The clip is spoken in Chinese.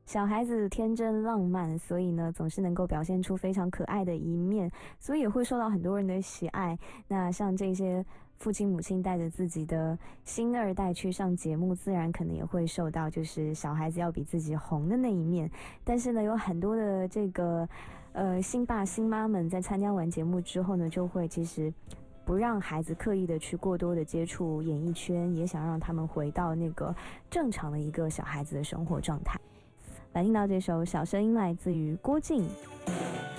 小孩子天真浪漫，所以呢，总是能够表现出非常可爱的一面，所以也会受到很多人的喜爱。那像这些父亲母亲带着自己的新二代去上节目，自然可能也会受到就是小孩子要比自己红的那一面。但是呢，有很多的这个新爸新妈们在参加完节目之后呢，就会其实不让孩子刻意的去过多的接触演艺圈，也想让他们回到那个正常的一个小孩子的生活状态。来听到这首《小声音》，来自于郭静。